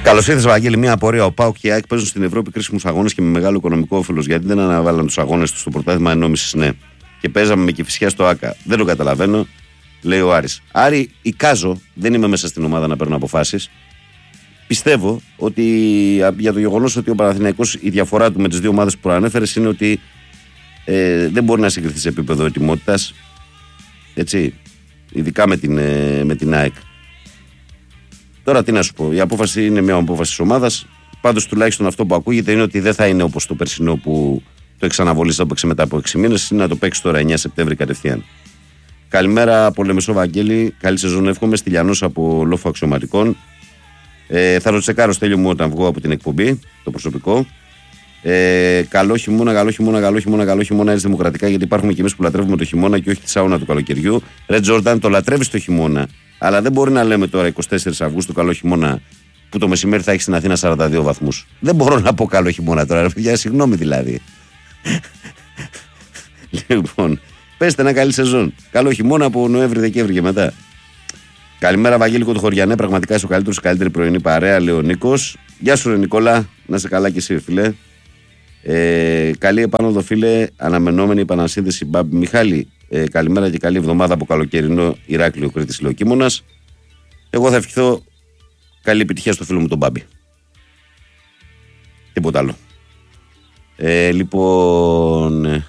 Καλώς ήρθες, Βαγγέλη. Μια απορία. Ο ΠΑΟΚ και η ΑΕΚ παίζουν στην Ευρώπη κρίσιμους αγώνες και με μεγάλο οικονομικό όφελος. Γιατί δεν αναβάλαν τους αγώνες τους στο πρωτάθλημα ενόμισης, ναι. Και παίζαμε με Κηφισιά στο ΑΚΑ. Δεν το καταλαβαίνω, λέει ο Άρης. Άρη, εικάζω, δεν είμαι μέσα στην ομάδα να παίρνω αποφάσεις. Πιστεύω ότι για το γεγονός ότι ο Παναθηναϊκός, η διαφορά του με τις δύο ομάδες που προανέφερες είναι ότι δεν μπορεί να συγκριθεί σε επίπεδο ετοιμότητας. Έτσι. Ειδικά με την ΑΕΚ. Τώρα τι να σου πω, η απόφαση είναι μια απόφαση της ομάδας. Πάντως τουλάχιστον αυτό που ακούγεται είναι ότι δεν θα είναι όπως το περσινό που το εξαναβολής θα παίξει μετά από 6 μήνες, είναι να το παίξει τώρα 9 Σεπτέμβρη κατευθείαν. Καλημέρα από Λεμεσό, Βαγγέλη. Καλή σεζόν, εύχομαι. Στυλιανός από Λόφο Αξιωματικών. Θα το τσεκάρω, Στέλιο μου, όταν βγω από την εκπομπή, το προσωπικό. Καλό χειμώνα, καλό χειμώνα, καλό χειμώνα, καλό χειμώνα. Έτσι δημοκρατικά, γιατί υπάρχουμε κι εμείς που λατρεύουμε το χειμώνα και όχι τη σάουνα του καλοκαιριού. Ρε Τζόρνταν, το λατρεύεις το χειμώνα. Αλλά δεν μπορεί να λέμε τώρα 24 Αυγούστου καλό χειμώνα που το μεσημέρι θα έχει στην Αθήνα 42 βαθμούς. Δεν μπορώ να πω καλό χειμώνα τώρα, ρε παιδιά, συγγνώμη δηλαδή. Λοιπόν, πέστε ένα καλή σεζόν. Καλό χειμώνα από Νοέμβρη-Δεκέμβρη και μετά. Καλημέρα, Βαγγέλη Κοντοχωριανέ. Πραγματικά είσαι ο καλύτερος, καλύτερη πρωινή παρέα, λέει ο Νίκος. Γεια σου, ρε Νικόλα. Να είσαι καλά κι εσύ, φίλε. Καλή επάνωδο, φίλε. Αναμενόμενη επανασύνδεση, Μπάμπη Μιχάλη. Καλημέρα και καλή εβδομάδα από καλοκαιρινό Ηράκλειο Κρήτης Λεωκίμωνας. Εγώ θα ευχηθώ καλή επιτυχία στο φίλο μου τον Μπάμπη. Τίποτα άλλο. Λοιπόν.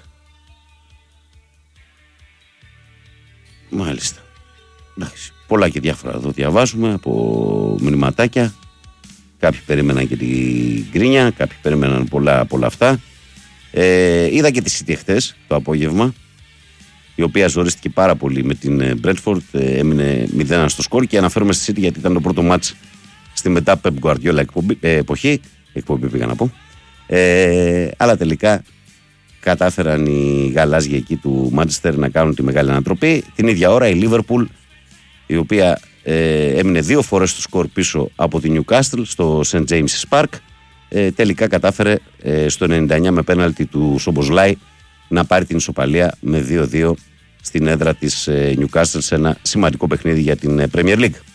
Μάλιστα. Εντάξει. Πολλά και διάφορα εδώ διαβάζουμε από μηνυματάκια. Κάποιοι περίμεναν και την γκρίνια, κάποιοι περίμεναν πολλά από όλα αυτά. Είδα και τη City χτες το απόγευμα, η οποία ζορίστηκε πάρα πολύ με την Brentford, έμεινε 0 στο σκορ και αναφέρομαι στη City γιατί ήταν το πρώτο μάτς στη μετά Pep Guardiola εκπομπή πήγα να πω. Αλλά τελικά κατάφεραν οι γαλάζιοι εκεί του Manchester να κάνουν τη μεγάλη ανατροπή. Την ίδια ώρα η Liverpool, η οποία έμεινε 2 φορές στο σκορ πίσω από τη Newcastle στο St. James's Park, τελικά κατάφερε στο 99 με πέναλτι του Σομποσλάι να πάρει την ισοπαλία με 2-2 στην έδρα της Newcastle σε ένα σημαντικό παιχνίδι για την Premier League.